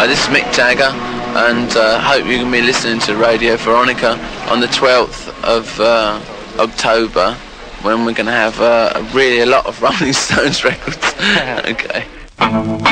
This is Mick Jagger, and hope you can be listening to Radio Veronica on the 12th of October, when we're going to have really a lot of Rolling Stones records. Okay.